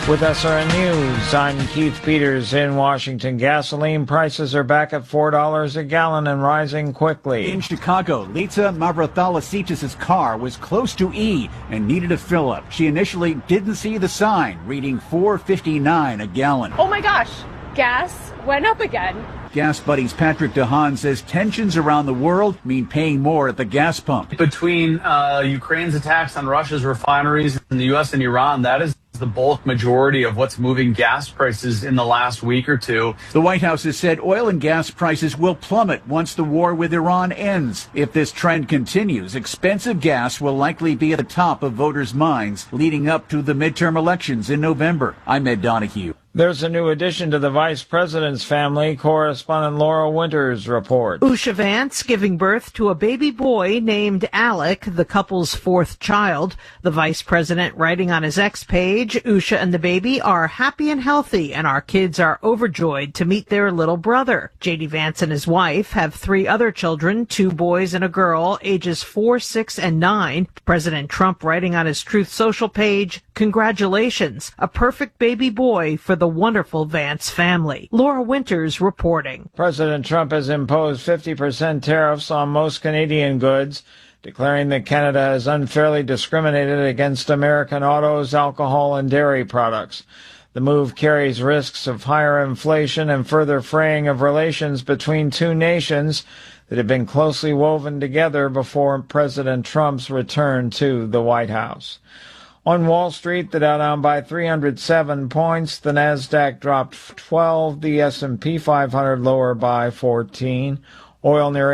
With SRN News, I'm Keith Peters in Washington. Gasoline prices are back at $4 a gallon and rising quickly. In Chicago, Lita Mavrathalasitis' car was close to E and needed a fill-up. She initially didn't see the sign, reading $4.59 a gallon. Oh my gosh, gas went up again. Gas Buddies Patrick DeHaan says tensions around the world mean paying more at the gas pump. Between Ukraine's attacks on Russia's refineries in the U.S. and Iran, that is the bulk majority of what's moving gas prices in the last week or two. The White House has said oil and gas prices will plummet once the war with Iran ends. If this trend continues, expensive gas will likely be at the top of voters' minds leading up to the midterm elections in November. I'm Ed Donahue. There's a new addition to the vice president's family. Correspondent Laura Winters reports. Usha Vance giving birth to a baby boy named Alec, the couple's fourth child. The vice president writing on his X page, Usha and the baby are happy and healthy, and our kids are overjoyed to meet their little brother. J.D. Vance and his wife have 3 other children, 2 boys and a girl, ages 4, 6, and 9. President Trump writing on his Truth Social page, congratulations, a perfect baby boy for the wonderful Vance family. Laura Winters reporting. President Trump has imposed 50% tariffs on most Canadian goods, declaring that Canada has unfairly discriminated against American autos, alcohol, and dairy products. The move carries risks of higher inflation and further fraying of relations between two nations that have been closely woven together before President Trump's return to the White House. On Wall Street, the Dow down by 307 points. The Nasdaq dropped 12. The S&P 500 lower by 14. Oil near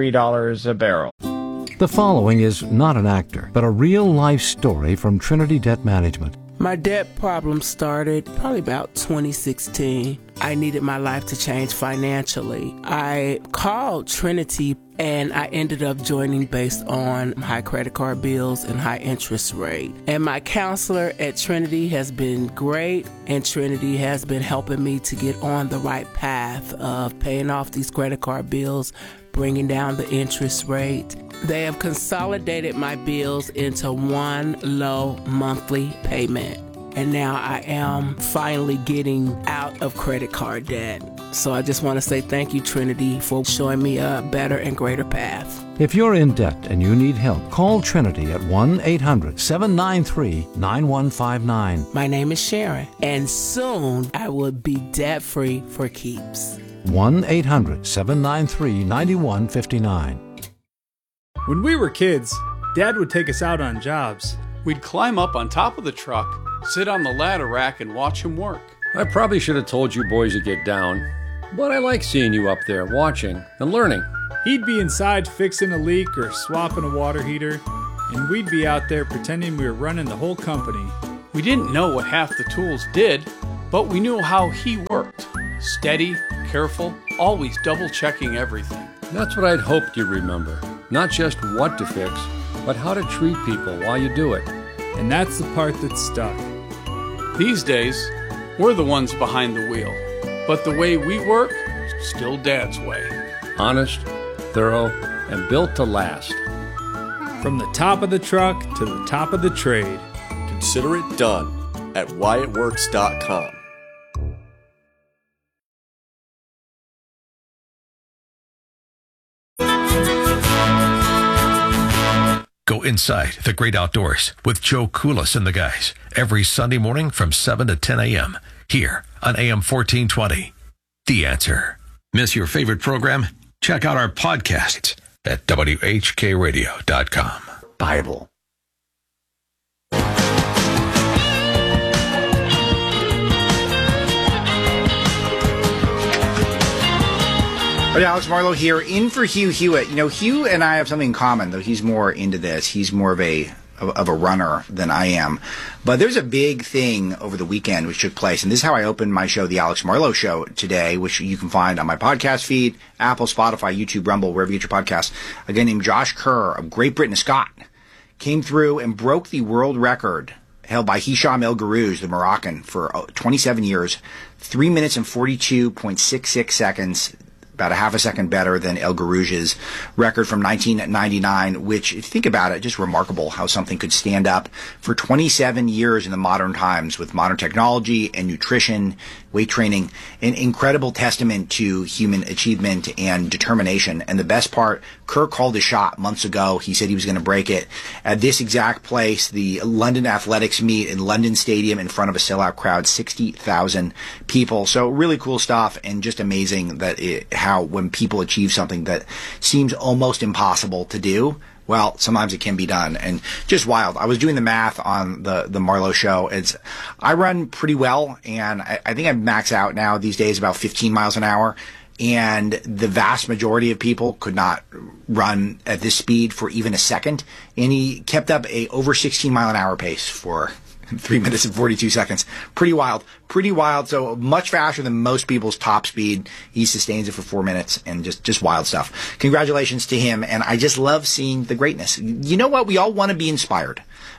$83 a barrel. The following is not an actor, but a real-life story from Trinity Debt Management. My debt problem started probably about 2016. I needed my life to change financially. I called Trinity and I ended up joining based on high credit card bills and high interest rate. And my counselor at Trinity has been great, and Trinity has been helping me to get on the right path of paying off these credit card bills, bringing down the interest rate. They have consolidated my bills into one low monthly payment. And now I am finally getting out of credit card debt. So I just want to say thank you, Trinity, for showing me a better and greater path. If you're in debt and you need help, call Trinity at 1-800-793-9159. My name is Sharon, and soon I will be debt-free for keeps. 1-800-793-9159. When we were kids, Dad would take us out on jobs. We'd climb up on top of the truck, sit on the ladder rack, and watch him work. I probably should have told you boys to get down, but I like seeing you up there watching and learning. He'd be inside fixing a leak or swapping a water heater, and we'd be out there pretending we were running the whole company. We didn't know what half the tools did, but we knew how he worked. Steady, careful, always double-checking everything. That's what I'd hoped you'd remember. Not just what to fix, but how to treat people while you do it. And that's the part that stuck. These days, we're the ones behind the wheel. But the way we work, still Dad's way. Honest, thorough, and built to last. From the top of the truck to the top of the trade. Consider it done at whyitworks.com. Go inside the great outdoors with Joe Koulis and the guys every Sunday morning from 7 to 10 a.m. here on AM 1420. The Answer. Miss your favorite program? Check out our podcasts at WHKRadio.com. Bible. But Alex Marlowe here, in for Hugh Hewitt. You know, Hugh and I have something in common, though he's more into this. He's more of a runner than I am. But there's a big thing over the weekend which took place, and this is how I opened my show, The Alex Marlowe Show, today, which you can find on my podcast feed, Apple, Spotify, YouTube, Rumble, wherever you get your podcasts. A guy named Josh Kerr of Great Britain, Scott, came through and broke the world record held by Hisham El Garouz, the Moroccan, for 27 years, 3 minutes and 42.66 seconds. about a half a second better than El Garouge's record from 1999, which, if you think about it, just remarkable how something could stand up for 27 years in the modern times with modern technology and nutrition, weight training, an incredible testament to human achievement and determination. And the best part, Kirk called a shot months ago. He said he was going to break it at this exact place, the London Athletics meet in London Stadium in front of a sellout crowd, 60,000 people. So really cool stuff, and just amazing that how when people achieve something that seems almost impossible to do, well, sometimes it can be done, and just wild. I was doing the math on the Marlowe show. I run pretty well, and I think I max out now these days about 15 miles an hour, and the vast majority of people could not run at this speed for even a second, and he kept up a over 16 mile an hour pace for 3 minutes and 42 seconds. Pretty wild. So much faster than most people's top speed. He sustains it for 4 minutes, and just wild stuff. Congratulations to him. And I just love seeing the greatness. You know what? We all want to be inspired.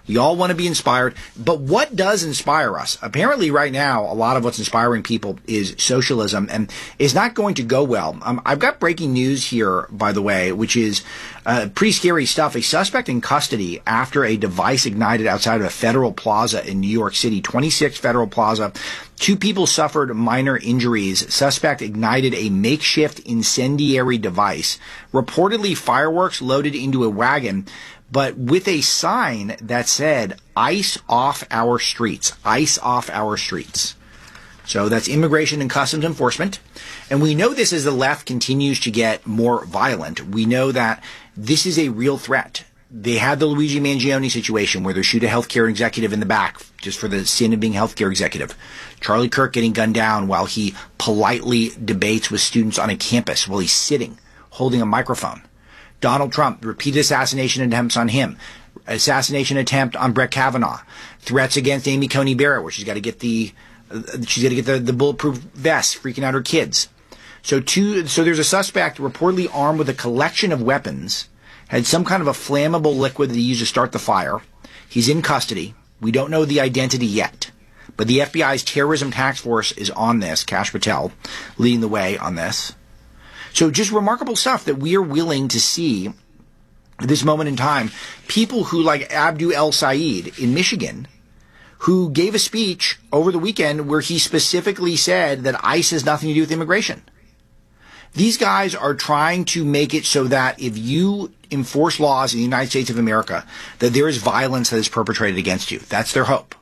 But what does inspire us? Apparently right now, a lot of what's inspiring people is socialism, and is not going to go well. I've got breaking news here, by the way, which is pretty scary stuff. A suspect in custody after a device ignited outside of a Federal Plaza in New York City, 26 Federal Plaza. 2 people suffered minor injuries. Suspect ignited a makeshift incendiary device, reportedly fireworks loaded into a wagon, but with a sign that said, "Ice off our streets." Ice off our streets. So that's Immigration and Customs Enforcement. And we know this as the left continues to get more violent. We know that this is a real threat. They had the Luigi Mangione situation where they shoot a healthcare executive in the back just for the sin of being a healthcare executive. Charlie Kirk getting gunned down while he politely debates with students on a campus while he's sitting, holding a microphone. Donald Trump, repeated assassination attempts on him. Assassination attempt on Brett Kavanaugh. Threats against Amy Coney Barrett, where she's got to get the bulletproof vest, freaking out her kids. So there's a suspect reportedly armed with a collection of weapons, had some kind of a flammable liquid that he used to start the fire. He's in custody. We don't know the identity yet, but the FBI's terrorism task force is on this. Kash Patel leading the way on this. So just remarkable stuff that we are willing to see at this moment in time. People who, like Abdu El Said in Michigan, who gave a speech over the weekend where he specifically said that ICE has nothing to do with immigration. These guys are trying to make it so that if you enforce laws in the United States of America, that there is violence that is perpetrated against you. That's their hope.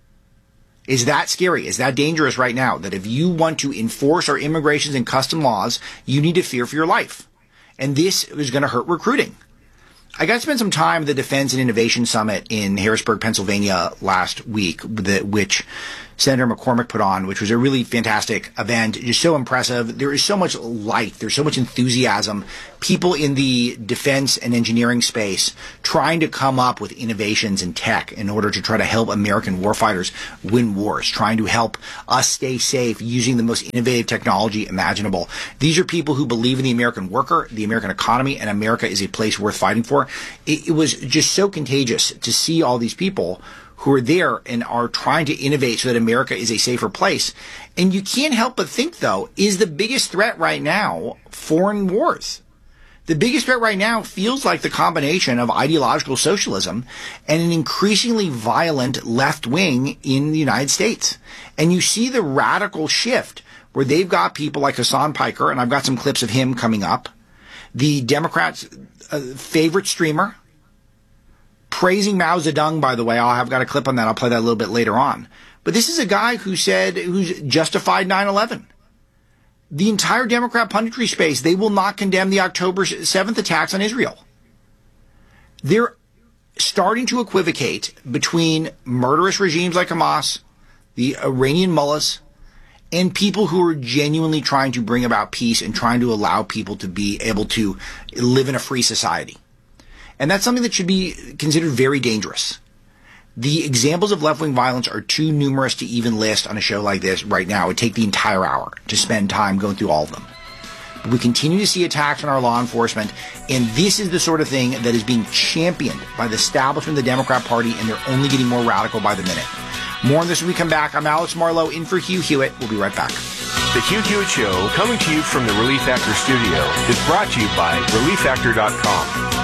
Is that scary? Is that dangerous right now? That if you want to enforce our immigration and custom laws, you need to fear for your life. And this is going to hurt recruiting. I got to spend some time at the Defense and Innovation Summit in Harrisburg, Pennsylvania last week, which Senator McCormick put on, which was a really fantastic event. Just so impressive. There is so much light. There's so much enthusiasm. People in the defense and engineering space trying to come up with innovations in tech in order to try to help American warfighters win wars, trying to help us stay safe using the most innovative technology imaginable. These are people who believe in the American worker, the American economy, and America is a place worth fighting for. It was just so contagious to see all these people who are there and are trying to innovate so that America is a safer place. And you can't help but think, though, is the biggest threat right now foreign wars? The biggest threat right now feels like the combination of ideological socialism and an increasingly violent left wing in the United States. And you see the radical shift where they've got people like Hassan Piker, and I've got some clips of him coming up, the Democrats' favorite streamer, praising Mao Zedong, by the way. I've got a clip on that. I'll play that a little bit later on. But this is a guy who's justified 9/11. The entire Democrat punditry space, they will not condemn the October 7th attacks on Israel. They're starting to equivocate between murderous regimes like Hamas, the Iranian mullahs, and people who are genuinely trying to bring about peace and trying to allow people to be able to live in a free society. And that's something that should be considered very dangerous. The examples of left-wing violence are too numerous to even list on a show like this right now. It would take the entire hour to spend time going through all of them. But we continue to see attacks on our law enforcement, and this is the sort of thing that is being championed by the establishment of the Democrat Party, and they're only getting more radical by the minute. More on this when we come back. I'm Alex Marlowe, in for Hugh Hewitt. We'll be right back. The Hugh Hewitt Show, coming to you from the Relief Factor studio, is brought to you by ReliefFactor.com.